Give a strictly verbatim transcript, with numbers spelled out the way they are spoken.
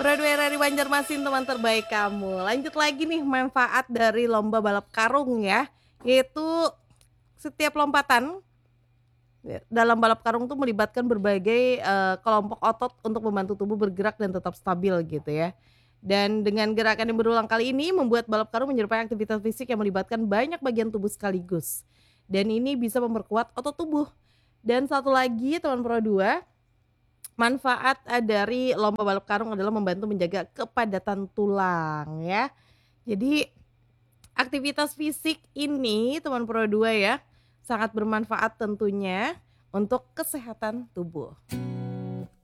Broadway dari Banjarmasin teman terbaik kamu. Lanjut lagi nih manfaat dari lomba balap karung ya, yaitu setiap lompatan ya, dalam balap karung tuh melibatkan berbagai, eee, kelompok otot untuk membantu tubuh bergerak dan tetap stabil gitu ya. Dan dengan gerakan yang berulang kali ini membuat balap karung menyerupai aktivitas fisik yang melibatkan banyak bagian tubuh sekaligus. Dan ini bisa memperkuat otot tubuh. Dan satu lagi teman Pro dua, manfaat, eee, dari lomba balap karung adalah membantu menjaga kepadatan tulang ya. Jadi aktivitas fisik ini teman Pro dua ya, sangat bermanfaat tentunya untuk kesehatan tubuh.